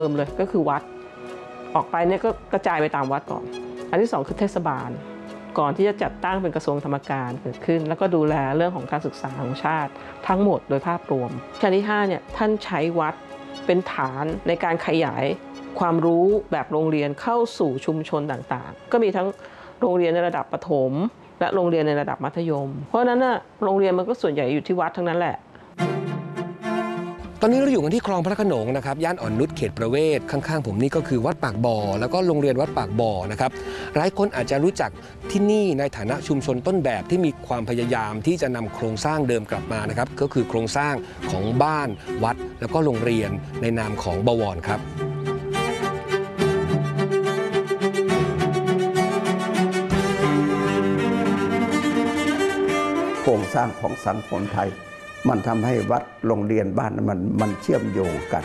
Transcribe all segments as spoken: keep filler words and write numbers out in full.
เดิมเลยก็คือวัดออกไปเนี่ยก็กระจายไปตามวัดก่อนอันที่สองคือเทศบาลก่อนที่จะจัดตั้งเป็นกระทรวงธรรมการเกิดขึ้นแล้วก็ดูแลเรื่องของการศึกษาของชาติทั้งหมดโดยภาพรวมชั้นที่ห้าเนี่ยท่านใช้วัดเป็นฐานในการขยายความรู้แบบโรงเรียนเข้าสู่ชุมชนต่างๆก็มีทั้งโรงเรียนในระดับประถมและโรงเรียนในระดับมัธยมเพราะฉะนั้นน่ะโรงเรียนมันก็ส่วนใหญ่อยู่ที่วัดทั้งนั้นแหละตอนนี้เราอยู่กันที่คลองพระโขนงนะครับย่านอ่อนนุชเขตประเวศข้างๆผมนี่ก็คือวัดปากบ่อแล้วก็โรงเรียนวัดปากบ่อนะครับหลายคนอาจจะรู้จักที่นี่ในฐานะชุมชนต้นแบบที่มีความพยายามที่จะนำโครงสร้างเดิมกลับมานะครับก็คือโครงสร้างของบ้านวัดแล้วก็โรงเรียนในนามของบวรครับโครงสร้างของสังคมไทยมันทำให้วัดโรงเรียนบ้านมันมันเชื่อมโยงกัน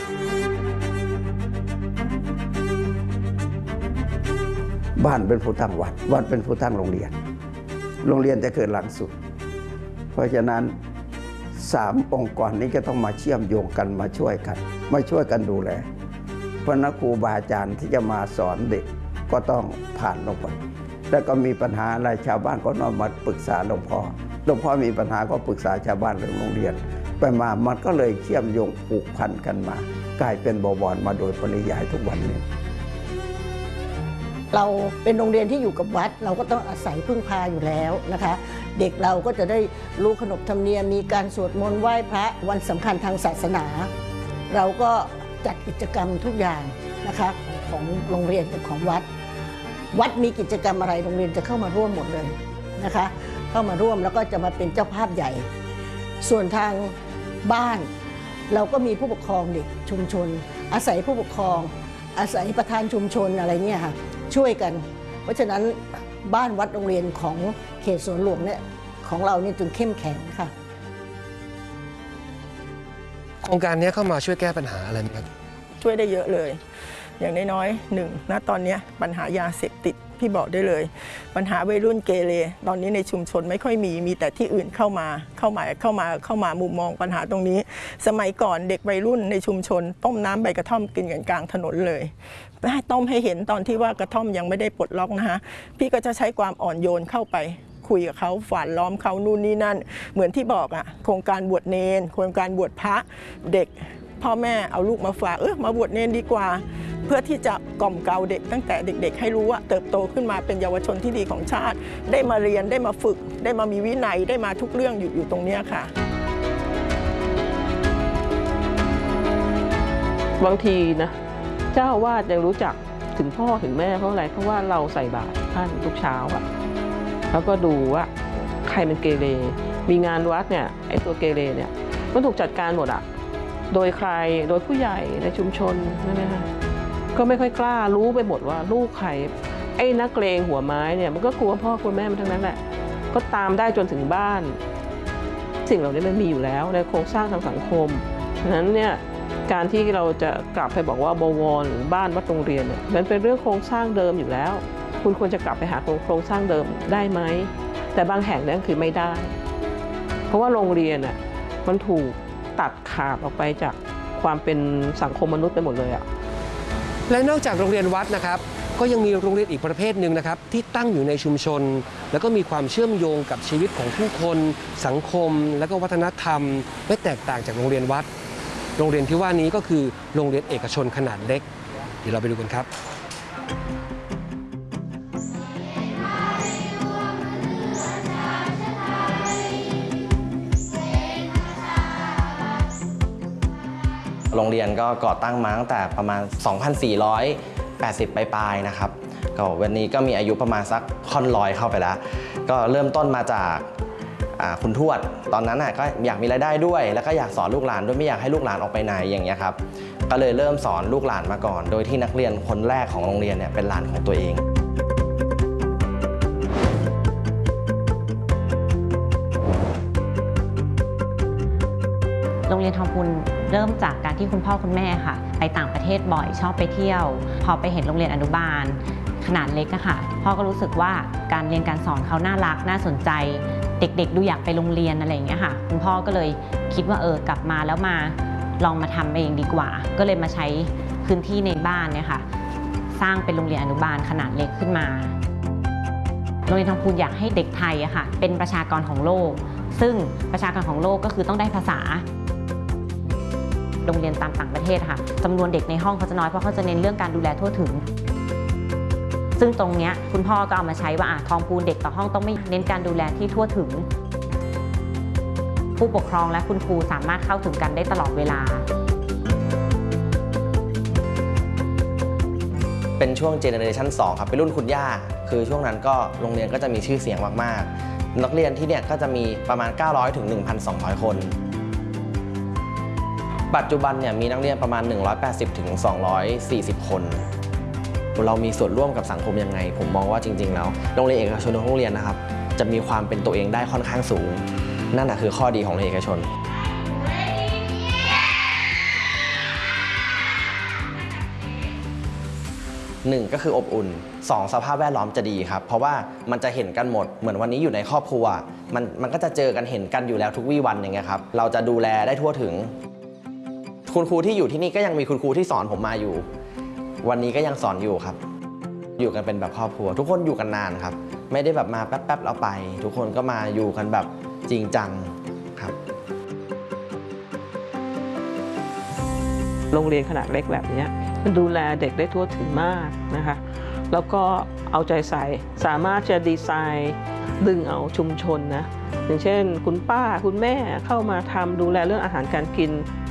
บ้านเป็นผู้ตั้งวัดวัดเป็นผู้ตั้งโรงเรียนโรงเรียนจะเกิดหลังสุดเพราะฉะนั้นสามองค์กรนี้ก็ต้องมาเชื่อมโยงกันมาช่วยกันมาช่วยกันดูแลเพราะนักครูบาอาจารย์ที่จะมาสอนเด็กก็ต้องผ่านลงไปแล้วก็มีปัญหาอะไรชาวบ้านก็นอนมาปรึกษาหลวงพ่อหลวงพ่อมีปัญหาก็ปรึกษาชาวบ้านเรื่องโรงเรียนไปมามันก็เลยเชื่อมโยงผูกพันกันมากลายเป็นบวรมาโดยปริยายทุกวันนี้เราเป็นโรงเรียนที่อยู่กับวัดเราก็ต้องอาศัยพึ่งพาอยู่แล้วนะคะเด็กเราก็จะได้รู้ขนบธรรมเนียมมีการสวดมนต์ไหว้พระวันสำคัญทางศาสนาเราก็จัดกิจกรรมทุกอย่างนะคะของโรงเรียนกับของวัดวัดมีกิจกรรมอะไรโรงเรียนจะเข้ามาร่วมหมดเลยนะคะเข้ามาร่วมแล้วก็จะมาเป็นเจ้าภาพใหญ่ส่วนทางบ้านเราก็มีผู้ปกครองเด็กชุมชนอาศัยผู้ปกครองอาศัยประธานชุมชนอะไรเนี่ยค่ะช่วยกันเพราะฉะนั้นบ้านวัดโรงเรียนของเขตสวนหลวงเนี่ยของเราเนี่ยจึงเข้มแข็งค่ะโครงการนี้เข้ามาช่วยแก้ปัญหาอะไรไหมครับช่วยได้เยอะเลยอย่างน้อยๆหนึ่งณตอนนี้ปัญหายาเสพติดพี่บอกได้เลยปัญหาวัยรุ่นเกเรตอนนี้ในชุมชนไม่ค่อยมีมีแต่ที่อื่นเข้ามาเข้ามาเข้ามาเข้ามามุมมองปัญหาตรงนี้สมัยก่อนเด็กวัยรุ่นในชุมชนต้มน้ำใบกระท่อมกินกันกลางถนนเลยให้ต้มให้เห็นตอนที่ว่ากระท่อมยังไม่ได้ปลดล็อกนะคะพี่ก็จะใช้ความอ่อนโยนเข้าไปคุยกับเขาฝานล้อมเขานู่นนี่นั่นเหมือนที่บอกอ่ะโครงการบวชเนรโครงการบวชพระเด็กพ่อแม่เอาลูกมาฝากเออมาบวชเนรดีกว่าเพื่อที่จะกล่อมเกลาเด็กตั้งแต่เด็กๆให้รู้ว่าเติบโตขึ้นมาเป็นเยาวชนที่ดีของชาติได้มาเรียนได้มาฝึกได้มามีวินัยได้มาทุกเรื่องอยู่อยู่ตรงนี้ค่ะบางทีนะเจ้าอาวาสยังรู้จักถึงพ่อถึงแม่เพราะอะไรเพราะว่าเราใส่บาตรท่านทุกเช้าอะแล้วก็ดูว่าใครเป็นเกเรมีงานวัดเนี่ยไอ้ตัวเกเรเนี่ยมันถูกจัดการหมดอะโดยใครโดยผู้ใหญ่ในชุมชนใช่ไหมคะก็ไม่ค่อยกล้ารู้ไปหมดว่าลูกใครไอ้นักเลงหัวไม้เนี่ยมันก็กลัวพ่อกลัวแม่มันทั้งนั้นแหละก็ตามได้จนถึงบ้านสิ่งเหล่านี้มันมีอยู่แล้วในโครงสร้างทางสังคมฉะนั้นเนี่ยการที่เราจะกลับไปบอกว่าบวรหรือบ้านวัดโรงเรียนเนี่ยมันเป็นเรื่องโครงสร้างเดิมอยู่แล้วคุณควรจะกลับไปหาโครงสร้างเดิมได้ไหมแต่บางแห่งนั่นคือไม่ได้เพราะว่าโรงเรียนอ่ะมันถูกตัดขาดออกไปจากความเป็นสังคมมนุษย์ไปหมดเลยอ่ะและนอกจากโรงเรียนวัดนะครับก็ยังมีโรงเรียนอีกประเภทหนึ่งนะครับที่ตั้งอยู่ในชุมชนแล้วก็มีความเชื่อมโยงกับชีวิตของผู้คนสังคมและก็วัฒนธรรมไม่แตกต่างจากโรงเรียนวัดโรงเรียนที่ว่านี้ก็คือโรงเรียนเอกชนขนาดเล็กเดี๋ยวเราไปดูกันครับโรงเรียนก็ก่อตั้งมาตั้งแต่ประมาณ สองพันสี่ร้อยแปดสิบ ปลายๆนะครับก็วันนี้ก็มีอายุประมาณสักค่อนร้อยเข้าไปแล้วก็เริ่มต้นมาจากคุณทวดตอนนั้นก็อยากมีรายได้ด้วยแล้วก็อยากสอนลูกหลานด้วยไม่อยากให้ลูกหลานออกไปไหนอย่างเงี้ยครับก็เลยเริ่มสอนลูกหลานมาก่อนโดยที่นักเรียนคนแรกของโรงเรียนเนี่ยเป็นหลานของตัวเองโรงเรียนทองพูนเริ่มจากการที่คุณพ่อคุณแม่ค่ะไปต่างประเทศบ่อยชอบไปเที่ยวพอไปเห็นโรงเรียนอนุบาลขนาดเล็กอะค่ะพ่อก็รู้สึกว่าการเรียนการสอนเขาน่ารักน่าสนใจเด็กๆดูอยากไปโรงเรียนอะไรอย่างเงี้ยค่ะคุณพ่อก็เลยคิดว่าเออกลับมาแล้วมาลองมาทำเองดีกว่าก็เลยมาใช้พื้นที่ในบ้านเนี่ยค่ะสร้างเป็นโรงเรียนอนุบาลขนาดเล็กขึ้นมาโรงเรียนทองพูนอยากให้เด็กไทยอะค่ะเป็นประชากรของโลกซึ่งประชากรของโลกก็คือต้องได้ภาษาโรงเรียนตามต่างประเทศค่ะจำนวนเด็กในห้องเขาจะน้อยเพราะเขาจะเน้นเรื่องการดูแลทั่วถึงซึ่งตรงนี้คุณพ่อก็เอามาใช้ว่าทองพูนเด็กต่อห้องต้องไม่เน้นการดูแลที่ทั่วถึงผู้ปกครองและคุณครูสามารถเข้าถึงกันได้ตลอดเวลาเป็นช่วงเจเนอเรชันสองครับเป็นรุ่นคุณย่าคือช่วงนั้นก็โรงเรียนก็จะมีชื่อเสียงมากๆนักเรียนที่เนี่ยก็จะมีประมาณเก้าร้อยถึง หนึ่งพันสองร้อย คนปัจจุบันเนี่ยมีนักเรียนประมาณหนึ่งร้อยแปดสิบถึงสองร้อยสี่สิบ คนเรามีส่วนร่วมกับสังคมยังไงผมมองว่าจริงๆแล้วโรงเรียนเอกชนทุกโรงเรียนนะครับจะมีความเป็นตัวเองได้ค่อนข้างสูงนั่นแหะคือข้อดีของโรงเรียนเอกชนหนึ่งก็คืออบอุ่นสองสภาพแวดล้อมจะดีครับเพราะว่ามันจะเห็นกันหมดเหมือนวันนี้อยู่ในครอบครัวมันมันก็จะเจอกันเห็นกันอยู่แล้วทุกวี่วันอย่างเงี้ยครับเราจะดูแลได้ทั่วถึงคุณครูที่อยู่ที่นี่ก็ยังมีคุณครูที่สอนผมมาอยู่วันนี้ก็ยังสอนอยู่ครับอยู่กันเป็นแบบครอบครัวทุกคนอยู่กันนานครับไม่ได้แบบมาแป๊บๆแล้วไปทุกคนก็มาอยู่กันแบบจริงจังครับโรงเรียนขนาดเล็กแบบนี้มันดูแลเด็กได้ทั่วถึงมากนะคะแล้วก็เอาใจใส่สามารถจะดีไซน์ดึงเอาชุมชนนะอย่างเช่นคุณป้าคุณแม่เข้ามาทำดูแลเรื่องอาหารการกิน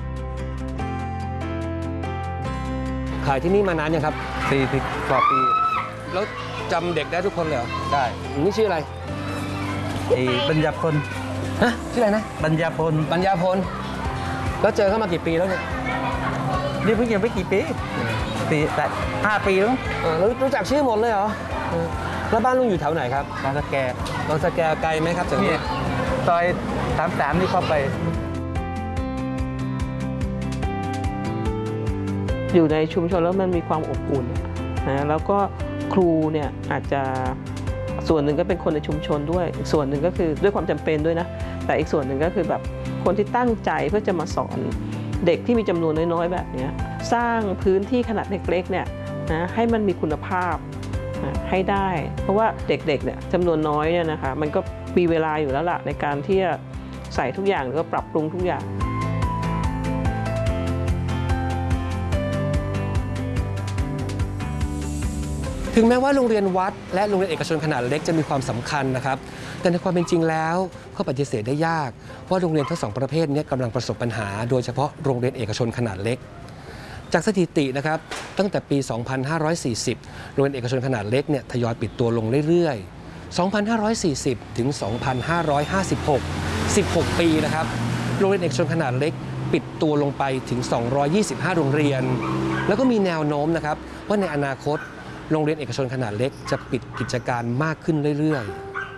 ขายที่นี่มานานยังครับสี่สิบกว่าปีแล้วจำเด็กได้ทุกคนเลยเหรอได้นี่ชื่ออะไรไอ้ปัญญาพลฮะชื่ออะไรนะปัญญาพลปัญญาพลแล้วเจอเข้ามากี่ปีแล้วเนี่ยนี่เพิ่งยังไม่กี่ปีสี่แต่ห้าปีแล้วแล้วรู้จักชื่อหมดเลยเหรอแล้วบ้านลุงอยู่แถวไหนครับบางสะแกบางสะแกไกลไหมครับจากนี้ซอยสามสามนี่เข้าไปอยู่ในชุมชนแล้วมันมีความอบอุ่นนะแล้วก็ครูเนี่ยอาจจะส่วนหนึ่งก็เป็นคนในชุมชนด้วยอีกส่วนหนึ่งก็คือด้วยความจำเป็นด้วยนะแต่อีกส่วนหนึ่งก็คือแบบคนที่ตั้งใจเพื่อจะมาสอนเด็กที่มีจำนวนน้อยๆแบบนี้สร้างพื้นที่ขนาดเล็กๆเนี่ยนะให้มันมีคุณภาพนะให้ได้เพราะว่าเด็กๆเนี่ยจำนวนน้อยเนี่ยนะคะมันก็มีเวลาอยู่แล้วล่ะในการที่จะใส่ทุกอย่างหรือว่าปรับปรุงทุกอย่างถึงแม้ว่าโรงเรียนวัดและโรงเรียนเอกชนขนาดเล็กจะมีความสำคัญนะครับแต่ในความเป็นจริงแล้วก็ปฏิเสธได้ยากว่าโรงเรียนทั้งสองประเภทนี้กำลังประสบปัญหาโดยเฉพาะโรงเรียนเอกชนขนาดเล็กจากสถิตินะครับตั้งแต่ปี สองพันห้าร้อยสี่สิบ โรงเรียนเอกชนขนาดเล็กเนี่ยทยอยปิดตัวลงเรื่อยๆ สองพันห้าร้อยสี่สิบ ถึง สองพันห้าร้อยห้าสิบหก สิบหก ปีนะครับโรงเรียนเอกชนขนาดเล็กปิดตัวลงไปถึง สองร้อยยี่สิบห้า โรงเรียนแล้วก็มีแนวโน้มนะครับว่าในอนาคตโรงเรียนเอกชนขนาดเล็กจะปิดกิจการมากขึ้นเรื่อย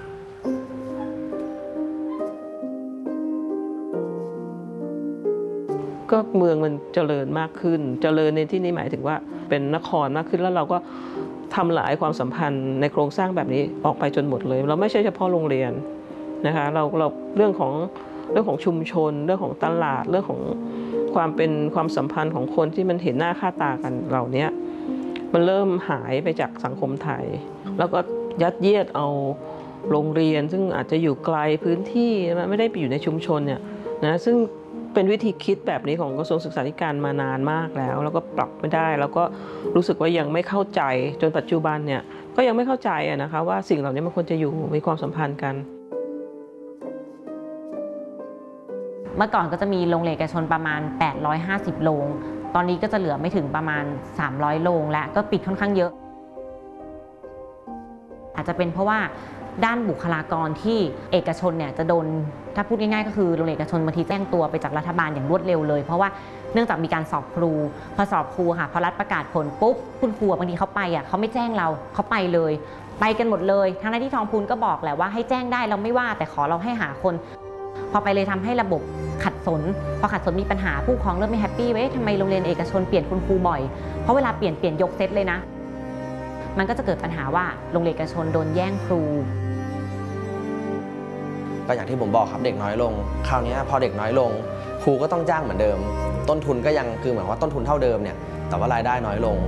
ๆก็เมืองมันเจริญมากขึ้นเจริญในที่นี้หมายถึงว่าเป็นนครมากขึ้นแล้วเราก็ทำหลายความสัมพันธ์ในโครงสร้างแบบนี้ออกไปจนหมดเลยเราไม่ใช่เฉพาะโรงเรียนนะคะเราเราเรื่องของเรื่องของชุมชนเรื่องของตลาดเรื่องของความเป็นความสัมพันธ์ของคนที่มันเห็นหน้าค่าตากันเหล่านี้มันเริ่มหายไปจากสังคมไทยแล้วก็ยัดเยียดเอาโรงเรียนซึ่งอาจจะอยู่ไกลพื้นที่ไม่ได้ไปอยู่ในชุมชนเนี่ยนะซึ่งเป็นวิธีคิดแบบนี้ของกระทรวงศึกษาธิการมานานมากแล้วแล้วก็ปรับไม่ได้แล้วก็รู้สึกว่ายังไม่เข้าใจจนปัจจุบันเนี่ยก็ยังไม่เข้าใจนะคะว่าสิ่งเหล่านี้มันควรจะอยู่มีความสัมพันธ์กันเมื่อก่อนก็จะมีโรงเรียนเอกชนประมาณแปดร้อยห้าสิบโรงตอนนี้ก็จะเหลือไม่ถึงประมาณสามร้อยโรงและก็ปิดค่อนข้างเยอะอาจจะเป็นเพราะว่าด้านบุคลากรที่เอกชนเนี่ยจะโดนถ้าพูดง่ายๆก็คือโรงเรียนเอกชนบางทีแจ้งตัวไปจากรัฐบาลอย่างรวดเร็วเลยเพราะว่าเนื่องจากมีการสอบครูพอสอบครูค่ะพอรัฐประกาศผลปุ๊บคุณครูบางทีเขาไปอ่ะเขาไม่แจ้งเราเขาไปเลยไปกันหมดเลยทั้งที่ทองพูนก็บอกแหละว่าให้แจ้งได้เราไม่ว่าแต่ขอเราให้หาคนพอไปเลยทำให้ระบบขัดสนพอขัดสนมีปัญหาผู้ปกครองเริ่มไม่แฮปปี้เว้ยทำไมโรงเรียนเอกชนเปลี่ยนคุณครูบ่อยเพราะเวลาเปลี่ยนเปลี่ยนยกเซตเลยนะมันก็จะเกิดปัญหาว่าโรงเรียนเอกชนโดนแย่งครูก็อย่างที่ผมบอกครับเด็กน้อยลงคราวนี้พอเด็กน้อยลงครูก็ต้องจ้างเหมือนเดิมต้นทุนก็ยังคือเหมือนว่าต้นทุนเท่าเดิมเนี่ยแต่ว่ารายได้น้อยลง